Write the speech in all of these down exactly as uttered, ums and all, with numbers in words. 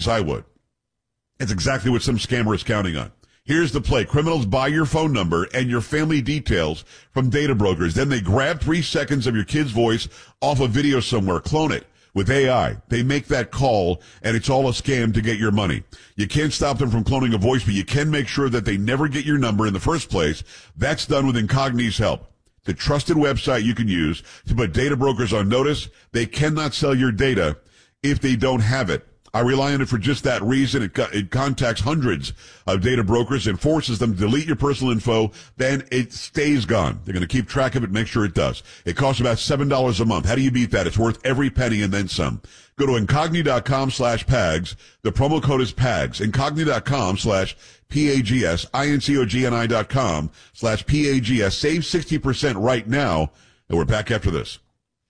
as I would. It's exactly what some scammer is counting on. Here's the play. Criminals buy your phone number and your family details from data brokers. Then they grab three seconds of your kid's voice off a video somewhere, clone it. With A I, they make that call, and it's all a scam to get your money. You can't stop them from cloning a voice, but you can make sure that they never get your number in the first place. That's done with Incogni's help. The trusted website you can use to put data brokers on notice. They cannot sell your data if they don't have it. I rely on it for just that reason. It, co- it contacts hundreds of data brokers and forces them to delete your personal info. Then it stays gone. They're going to keep track of it, make sure it does. It costs about seven dollars a month. How do you beat that? It's worth every penny and then some. Go to Incogni.com slash PAGS. The promo code is PAGS. Incogni.com slash P-A-G-S. I-N-C-O-G-N-I dot com slash P-A-G-S. Save sixty percent right now. And we're back after this.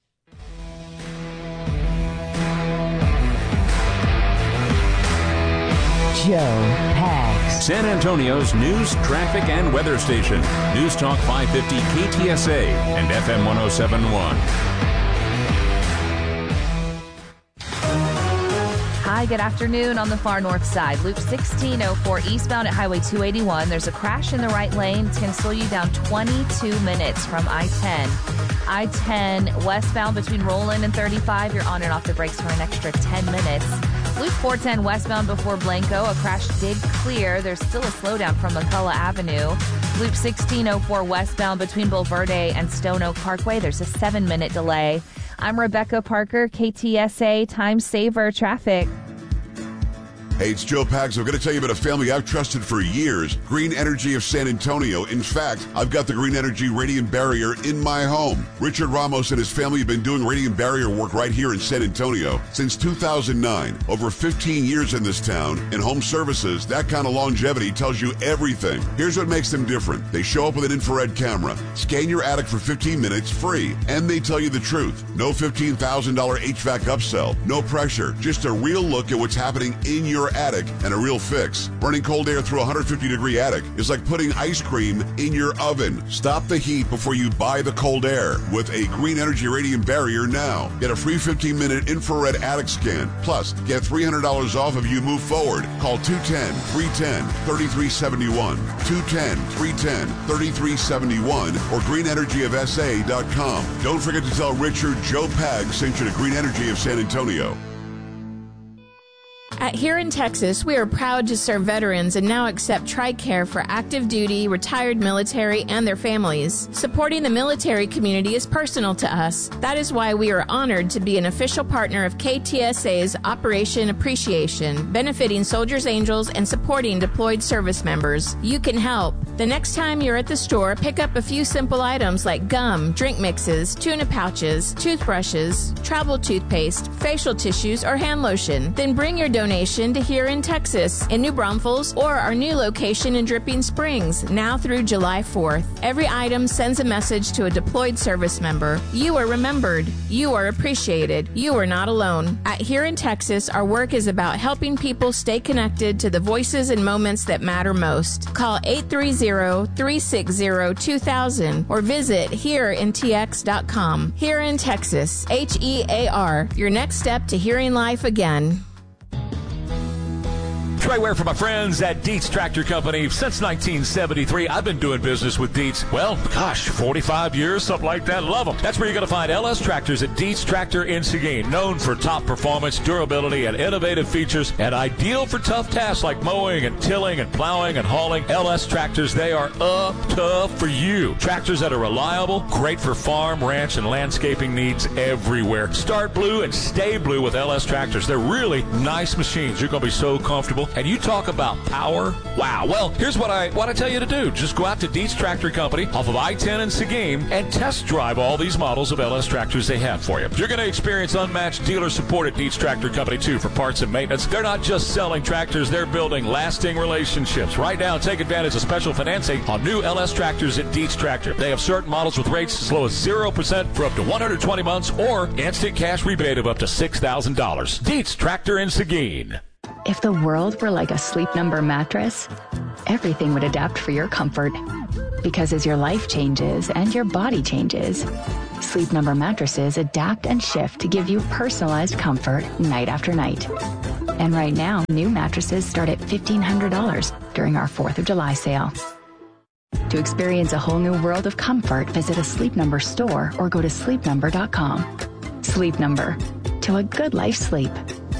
Joe Pags. San Antonio's news, traffic, and weather station. News Talk five fifty K T S A and F M one oh seven point one. Hi, good afternoon on the far north side. Loop sixteen oh four eastbound at Highway two eighty-one. There's a crash in the right lane. It's going to slow you down twenty-two minutes from I ten. I ten westbound between Roland and thirty-five. You're on and off the brakes for an extra ten minutes. Loop four ten westbound before Blanco. A crash did clear. There's still a slowdown from McCullough Avenue. Loop sixteen oh four westbound between Bulverde and Stone Oak Parkway. There's a seven-minute delay. I'm Rebecca Parker, K T S A Time Saver Traffic. Hey, it's Joe Pags. I'm going to tell you about a family I've trusted for years, Green Energy of San Antonio. In fact, I've got the Green Energy Radiant Barrier in my home. Richard Ramos and his family have been doing radiant barrier work right here in San Antonio since two thousand nine. Over fifteen years in this town. In home services, that kind of longevity tells you everything. Here's what makes them different. They show up with an infrared camera, scan your attic for fifteen minutes free, and they tell you the truth. No fifteen thousand dollars H V A C upsell, no pressure, just a real look at what's happening in your attic and a real fix. Burning cold air through a one hundred fifty degree attic is like putting ice cream in your oven. Stop the heat before you buy the cold air with a Green Energy Radiant Barrier now. Get a free fifteen minute infrared attic scan. Plus, get three hundred dollars off if you move forward. Call two one zero, three one zero, three three seven one, two one zero, three one zero, three three seven one, or green energy of S A dot com. Don't forget to tell Richard Joe Pag sent you to Green Energy of San Antonio. At Here in Texas, we are proud to serve veterans and now accept TRICARE for active duty, retired military, and their families. Supporting the military community is personal to us. That is why we are honored to be an official partner of K T S A's Operation Appreciation, benefiting Soldiers Angels and supporting deployed service members. You can help. The next time you're at the store, pick up a few simple items like gum, drink mixes, tuna pouches, toothbrushes, travel toothpaste, facial tissues, or hand lotion. Then bring your donation to Here in Texas, in New Braunfels, or our new location in Dripping Springs, now through July fourth. Every item sends a message to a deployed service member. You are remembered. You are appreciated. You are not alone. At Here in Texas, our work is about helping people stay connected to the voices and moments that matter most. Call eight three zero, three six zero, two thousand or visit here in T X dot com. Here in Texas, H E A R, your next step to hearing life again. Trey Ware for my friends at Dietz Tractor Company. Since nineteen seventy-three, I've been doing business with Dietz. Well, gosh, forty-five years, something like that. Love them. That's where you're going to find L S Tractors at Dietz Tractor in Seguin. Known for top performance, durability, and innovative features, and ideal for tough tasks like mowing and tilling and plowing and hauling. L S Tractors, they are up tough for you. Tractors that are reliable, great for farm, ranch, and landscaping needs everywhere. Start blue and stay blue with L S Tractors. They're really nice machines. You're going to be so comfortable. And you talk about power. Wow. Well, here's what I what I tell you to do. Just go out to Dietz Tractor Company off of I ten in Seguin and test drive all these models of L S tractors they have for you. You're going to experience unmatched dealer support at Dietz Tractor Company, too, for parts and maintenance. They're not just selling tractors. They're building lasting relationships. Right now, take advantage of special financing on new L S tractors at Dietz Tractor. They have certain models with rates as low as zero percent for up to one hundred twenty months or instant cash rebate of up to six thousand dollars. Dietz Tractor in Seguin. If the world were like a Sleep Number mattress, everything would adapt for your comfort. Because as your life changes and your body changes, Sleep Number mattresses adapt and shift to give you personalized comfort night after night. And right now, new mattresses start at fifteen hundred dollars during our fourth of July sale. To experience a whole new world of comfort, visit a Sleep Number store or go to sleep number dot com. Sleep Number. To a good life sleep.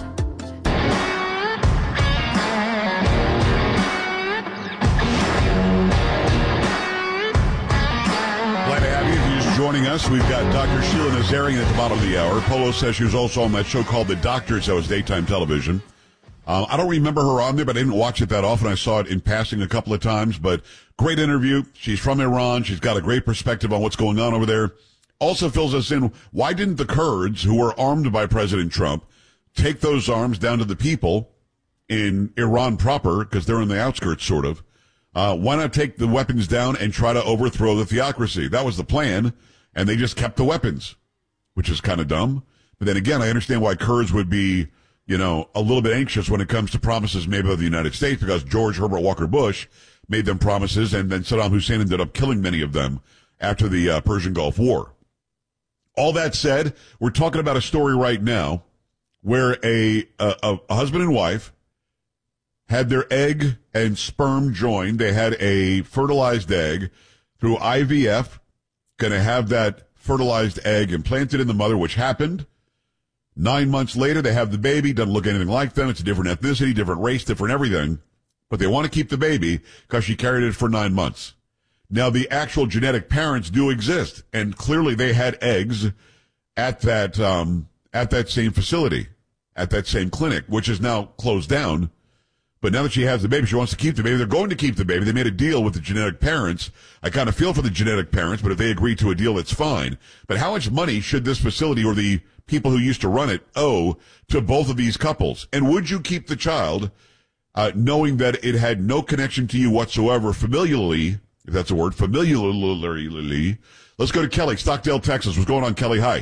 Joining us, we've got Doctor Sheila Nazarian at the bottom of the hour. Polo says she was also on that show called The Doctors. That was daytime television. Um, I don't remember her on there, but I didn't watch it that often. I saw it in passing a couple of times, but great interview. She's from Iran. She's got a great perspective on what's going on over there. Also fills us in, why didn't the Kurds, who were armed by President Trump, take those arms down to the people in Iran proper, because they're in the outskirts, sort of. Uh, why not take the weapons down and try to overthrow the theocracy? That was the plan, and they just kept the weapons, which is kind of dumb. But then again, I understand why Kurds would be, you know, a little bit anxious when it comes to promises made by the United States, because George Herbert Walker Bush made them promises, and then Saddam Hussein ended up killing many of them after the uh, Persian Gulf War. All that said, we're talking about a story right now where a, a, a husband and wife had their egg and sperm joined. They had a fertilized egg through I V F, going to have that fertilized egg implanted in the mother, which happened. Nine months later, they have the baby. Doesn't look anything like them. It's a different ethnicity, different race, different everything. But they want to keep the baby because she carried it for nine months. Now, the actual genetic parents do exist, and clearly they had eggs at that um, at that same facility, at that same clinic, which is now closed down. But now that she has the baby, she wants to keep the baby. They're going to keep the baby. They made a deal with the genetic parents. I kind of feel for the genetic parents, but if they agree to a deal, it's fine. But how much money should this facility or the people who used to run it owe to both of these couples? And would you keep the child uh, knowing that it had no connection to you whatsoever, familially, if that's a word, familially? Let's go to Kelly, Stockdale, Texas. What's going on, Kelly? Hi.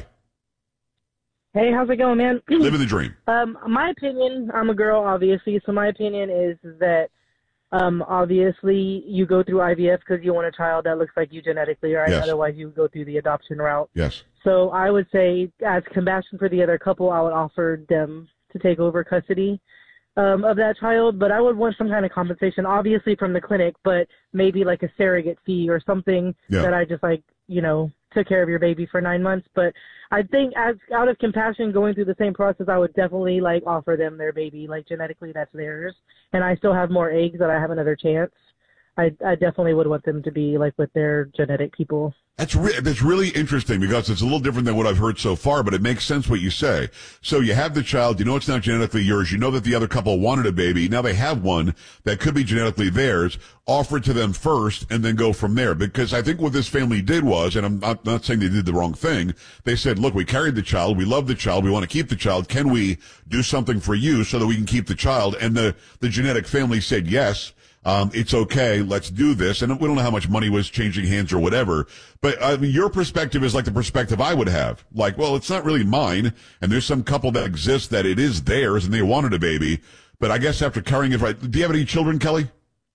Hey, how's it going, man? Living the dream. Um, my opinion, I'm a girl, obviously, so my opinion is that um, obviously you go through I V F because you want a child that looks like you genetically, right? Yes. Otherwise, you would go through the adoption route. Yes. So I would say, as compassion for the other couple, I would offer them to take over custody um, of that child, but I would want some kind of compensation, obviously from the clinic, but maybe like a surrogate fee or something yeah. that I just like, you know, took care of your baby for nine months. But I think as out of compassion going through the same process, I would definitely like offer them their baby, like genetically that's theirs. And I still have more eggs that I have another chance. I, I definitely would want them to be like with their genetic people. That's re- that's really interesting because it's a little different than what I've heard so far, but it makes sense what you say. So you have the child, you know it's not genetically yours, you know that the other couple wanted a baby, now they have one that could be genetically theirs, offer it to them first and then go from there. Because I think what this family did was, and I'm not, not saying they did the wrong thing, they said, look, we carried the child, we love the child, we want to keep the child, can we do something for you so that we can keep the child? And the, the genetic family said yes. Um, it's okay, let's do this. And we don't know how much money was changing hands or whatever. But I mean, your perspective is like the perspective I would have. Like, well, it's not really mine. And there's some couple that exists that it is theirs and they wanted a baby. But I guess after carrying it right, do you have any children, Kelly?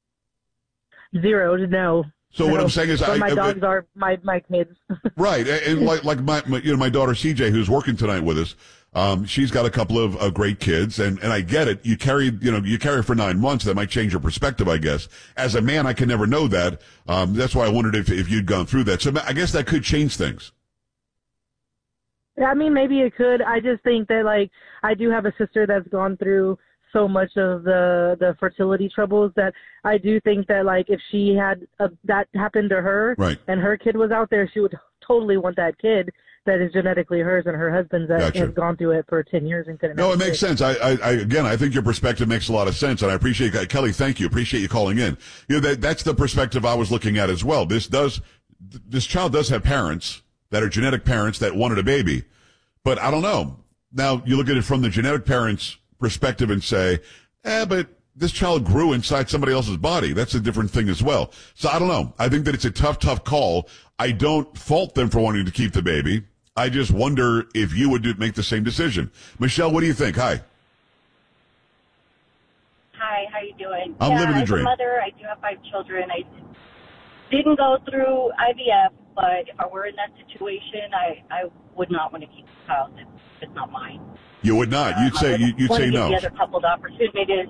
Zero, no. So no. what I'm saying is, but I, my I, dogs are my, my kids. Right. And like, like my, my, you know, my daughter C J, who's working tonight with us, Um, she's got a couple of uh, great kids, and, and I get it. You carry, you know, you carry for nine months. That might change your perspective, I guess. As a man, I can never know that. Um, that's why I wondered if, if you'd gone through that. So I guess that could change things. Yeah, I mean, maybe it could. I just think that, like, I do have a sister that's gone through so much of the, the fertility troubles that I do think that, like, if she had a, that happened to her right. and her kid was out there, she would totally want that kid that is genetically hers, and her husband's that gotcha. has gone through it for ten years and couldn't. No, it makes sense. I, I, I, again, I think your perspective makes a lot of sense, and I appreciate that. Kelly, thank you. Appreciate you calling in. You know, that, that's the perspective I was looking at as well. This does, this child does have parents that are genetic parents that wanted a baby, but I don't know. Now, you look at it from the genetic parents' perspective and say, eh, but this child grew inside somebody else's body. That's a different thing as well. So I don't know. I think that it's a tough, tough call. I don't fault them for wanting to keep the baby. I just wonder if you would do, make the same decision. Michelle, what do you think? Hi. Hi, how you doing? I'm yeah, living the as dream. a mother, I do have five children. I didn't go through I V F, but if I were in that situation, I, I would not want to keep the child. It's, it's not mine. You would not. You'd say you, you'd want say to give no. the other couple the opportunity to